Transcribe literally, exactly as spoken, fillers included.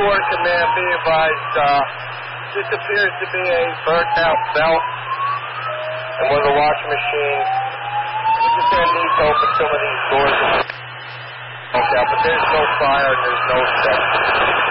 four command, be advised, uh, this appears to be a burnt out belt and one of the washing machines. We're just going to need to open some of these doors. Okay, but there's no fire and there's no set.